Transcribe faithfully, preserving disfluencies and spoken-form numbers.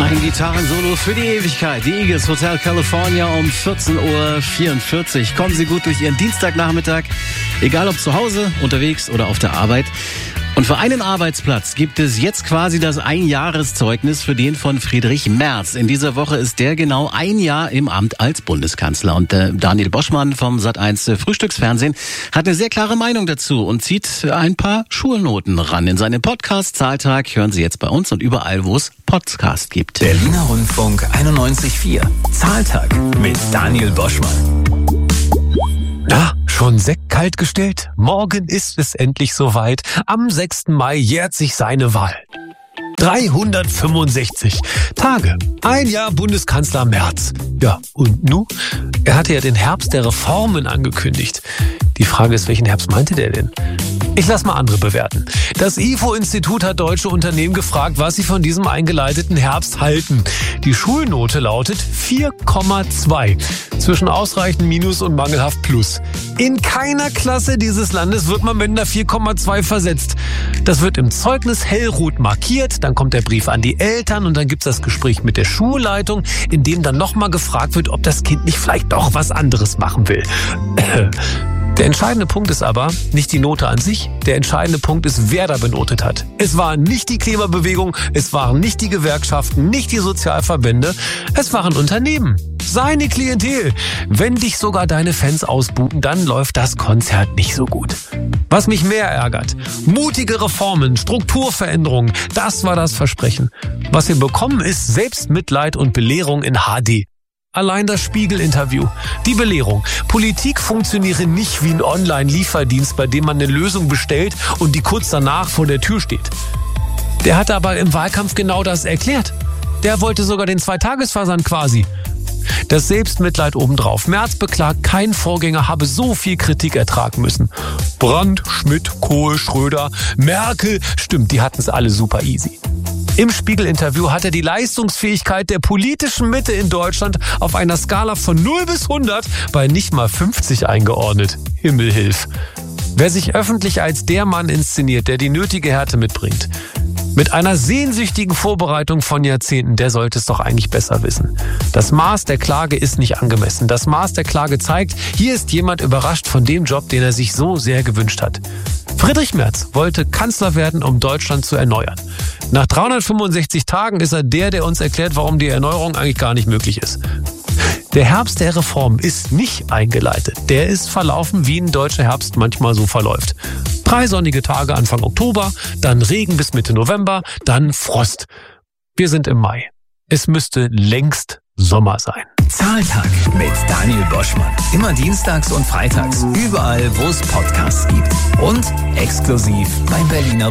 Ein Gitarrensolo für die Ewigkeit. Die Eagles, Hotel California um vierzehn Uhr vierundvierzig. Kommen Sie gut durch Ihren Dienstagnachmittag, egal ob zu Hause, unterwegs oder auf der Arbeit. Und für einen Arbeitsplatz gibt es jetzt quasi das Einjahreszeugnis für den von Friedrich Merz. In dieser Woche ist der genau ein Jahr im Amt als Bundeskanzler. Und äh, Daniel Boschmann vom Sat eins Frühstücksfernsehen hat eine sehr klare Meinung dazu und zieht ein paar Schulnoten ran. In seinem Podcast Zahltag hören Sie jetzt bei uns und überall, wo es Podcast gibt. Berliner Rundfunk einundneunzig Komma vier. Zahltag mit Daniel Boschmann. Na, schon Sekt kalt gestellt? Morgen ist es endlich soweit. Am sechsten Mai jährt sich seine Wahl. dreihundertfünfundsechzig Tage. Ein Jahr Bundeskanzler Merz. Ja, und nu? Er hatte ja den Herbst der Reformen angekündigt. Die Frage ist, welchen Herbst meinte der denn? Ich lass mal andere bewerten. Das I F O-Institut hat deutsche Unternehmen gefragt, was sie von diesem eingeleiteten Herbst halten. Die Schulnote lautet vier Komma zwei. Zwischen ausreichend Minus und mangelhaft Plus. In keiner Klasse dieses Landes wird man mit einer vier Komma zwei versetzt. Das wird im Zeugnis hellrot markiert, dann kommt der Brief an die Eltern und dann gibt's das Gespräch mit der Schulleitung, in dem dann nochmal gefragt wird, ob das Kind nicht vielleicht doch was anderes machen will. Der entscheidende Punkt ist aber nicht die Note an sich, der entscheidende Punkt ist, wer da benotet hat. Es war nicht die Klimabewegung, es waren nicht die Gewerkschaften, nicht die Sozialverbände, es waren Unternehmen. Seine Klientel. Wenn dich sogar deine Fans ausbuchen, dann läuft das Konzert nicht so gut. Was mich mehr ärgert, mutige Reformen, Strukturveränderungen, das war das Versprechen. Was wir bekommen, ist Selbstmitleid und Belehrung in H D. Allein das Spiegel-Interview. Die Belehrung. Politik funktioniere nicht wie ein Online-Lieferdienst, bei dem man eine Lösung bestellt und die kurz danach vor der Tür steht. Der hatte aber im Wahlkampf genau das erklärt. Der wollte sogar den Zweitagesversand quasi. Das Selbstmitleid obendrauf. Merz beklagt, kein Vorgänger habe so viel Kritik ertragen müssen. Brandt, Schmidt, Kohl, Schröder, Merkel. Stimmt, die hatten es alle super easy. Im Spiegel-Interview hat er die Leistungsfähigkeit der politischen Mitte in Deutschland auf einer Skala von null bis hundert bei nicht mal fünfzig eingeordnet. Himmelhilf. Wer sich öffentlich als der Mann inszeniert, der die nötige Härte mitbringt, mit einer sehnsüchtigen Vorbereitung von Jahrzehnten, der sollte es doch eigentlich besser wissen. Das Maß der Klage ist nicht angemessen. Das Maß der Klage zeigt, hier ist jemand überrascht von dem Job, den er sich so sehr gewünscht hat. Friedrich Merz wollte Kanzler werden, um Deutschland zu erneuern. Nach dreihundertfünfundsechzig Tagen ist er der, der uns erklärt, warum die Erneuerung eigentlich gar nicht möglich ist. Der Herbst der Reform ist nicht eingeleitet. Der ist verlaufen, wie ein deutscher Herbst manchmal so verläuft. Drei sonnige Tage Anfang Oktober, dann Regen bis Mitte November, dann Frost. Wir sind im Mai. Es müsste längst Sommer sein. Zahltag mit Daniel Boschmann. Immer dienstags und freitags. Überall, wo es Podcasts gibt. Und exklusiv beim Berliner